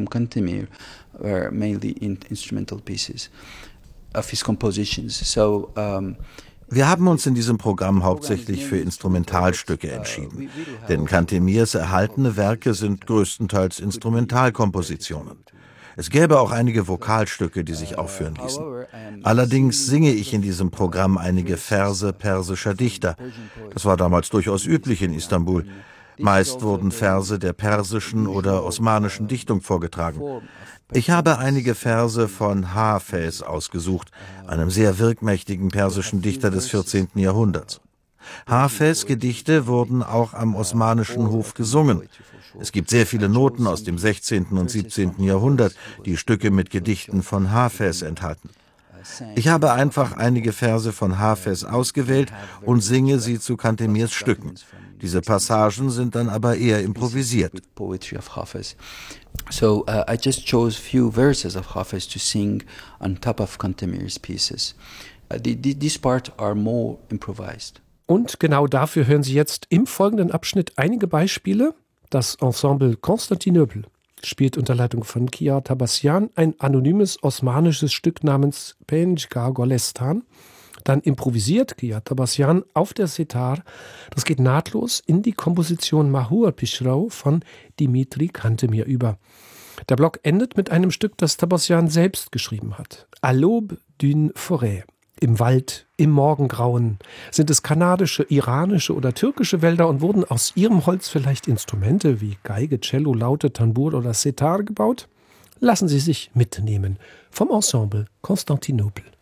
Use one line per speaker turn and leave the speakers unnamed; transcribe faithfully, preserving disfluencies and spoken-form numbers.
from Kantemir were mainly in instrumental pieces of his compositions. So um,
Wir haben uns in diesem Programm hauptsächlich für Instrumentalstücke entschieden, denn Kantemirs erhaltene Werke sind größtenteils Instrumentalkompositionen. Es gäbe auch einige Vokalstücke, die sich aufführen ließen. Allerdings singe ich in diesem Programm einige Verse persischer Dichter. Das war damals durchaus üblich in Istanbul. Meist wurden Verse der persischen oder osmanischen Dichtung vorgetragen. Ich habe einige Verse von Hafez ausgesucht, einem sehr wirkmächtigen persischen Dichter des vierzehnten Jahrhunderts. Hafez' Gedichte wurden auch am osmanischen Hof gesungen. Es gibt sehr viele Noten aus dem sechzehnten und siebzehnten Jahrhundert, die Stücke mit Gedichten von Hafez enthalten. Ich habe einfach einige Verse von Hafez ausgewählt und singe sie zu Kantemirs Stücken. Diese Passagen sind dann aber eher improvisiert.
So uh, I just chose few verses of Hafez to sing on top of Kantemir's pieces. Uh, the, the, these parts are more improvised.
Und genau dafür hören Sie jetzt im folgenden Abschnitt einige Beispiele. Das Ensemble Konstantinopel spielt unter Leitung von Kia Tabassian ein anonymes osmanisches Stück namens Pençka Golestan. Dann improvisiert Kia Tabassian auf der Setar. Das geht nahtlos in die Komposition Mahur Pishrau von Dimitri Kantemir über. Der Block endet mit einem Stück, das Tabassian selbst geschrieben hat. À l'aube d'une forêt. Im Wald, im Morgengrauen. Sind es kanadische, iranische oder türkische Wälder und wurden aus ihrem Holz vielleicht Instrumente wie Geige, Cello, Laute, Tambur oder Setar gebaut? Lassen Sie sich mitnehmen vom Ensemble Konstantinopel.